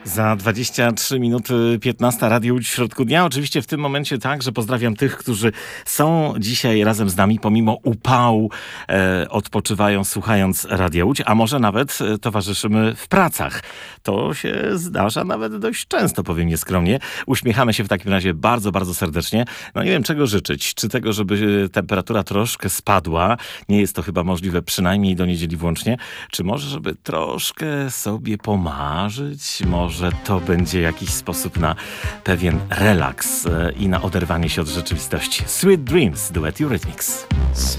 Za 23 minuty 15 Radio Łódź w środku dnia. Oczywiście w tym momencie także pozdrawiam tych, którzy są dzisiaj razem z nami, pomimo upału odpoczywają słuchając Radia Łódź, a może nawet towarzyszymy w pracach. To się zdarza nawet dość często, powiem nieskromnie. Uśmiechamy się w takim razie bardzo, bardzo serdecznie. No nie wiem czego życzyć. Czy tego, żeby temperatura troszkę spadła? Nie jest to chyba możliwe, przynajmniej do niedzieli włącznie. Czy może, żeby troszkę sobie pomarzyć? Może to będzie jakiś sposób na pewien relaks i na oderwanie się od rzeczywistości. Sweet Dreams, duet Eurythmics.